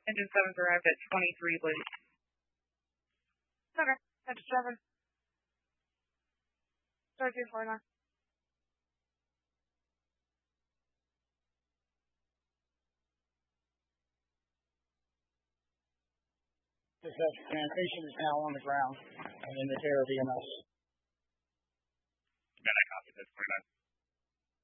Engine 7's arrived at 23 Blue. Okay, that's 7. Start 2-4 now. Transmission is now on the ground and in the air of EMS. Yeah, that copy. That's 29.